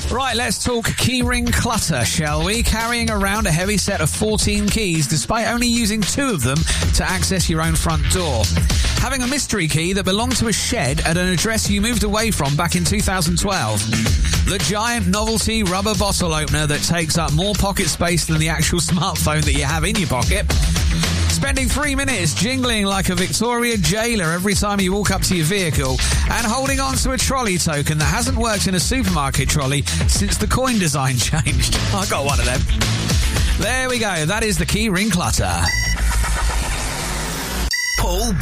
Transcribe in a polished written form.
Right, let's talk keyring clutter, shall we? Carrying around a heavy set of 14 keys despite only using 2 of them to access your own front door. Having a mystery key that belonged to a shed at an address you moved away from back in 2012. The giant novelty rubber bottle opener that takes up more pocket space than the actual smartphone that you have in your pocket. Spending 3 minutes jingling like a Victoria jailer every time you walk up to your vehicle, and holding on to a trolley token that hasn't worked in a supermarket trolley since the coin design changed. I got one of them. There we go. That is the key ring clutter. Paul